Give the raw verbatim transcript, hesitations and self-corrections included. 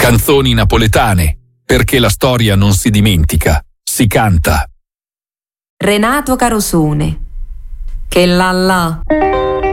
Canzoni napoletane, perché la storia non si dimentica, si canta. Renato Carosone, che la la.